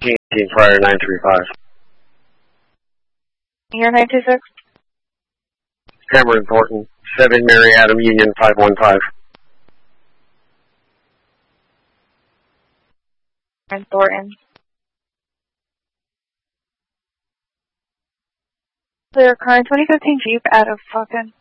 18 Friar 935. Year 926. Cameron Thornton, 7 Mary Adam Union 515. And Thornton. Clear car 2015 Jeep out of fucking